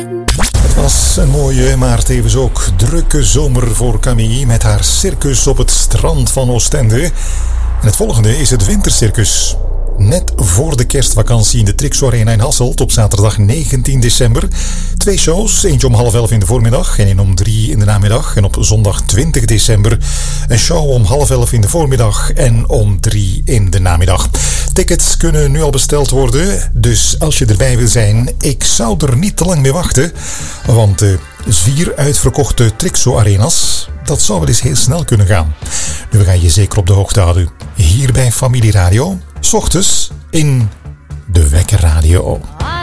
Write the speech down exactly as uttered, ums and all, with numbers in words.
Het was een mooie, maar tevens ook drukke zomer voor Camille met haar circus op het strand van Oostende. En het volgende is het wintercircus. Net voor de kerstvakantie in de Trixo Arena in Hasselt op zaterdag negentien december. Twee shows, eentje om half elf in de voormiddag en een om drie in de namiddag. En op zondag twintig december een show om half elf in de voormiddag en om drie in de namiddag. Tickets kunnen nu al besteld worden, dus als je erbij wil zijn, ik zou er niet te lang mee wachten. Want de vier uitverkochte Trixo Arenas, dat zou wel eens heel snel kunnen gaan. Nu, we gaan je zeker op de hoogte houden. Hier bij Familie Radio, 's ochtends in de Wekker Radio.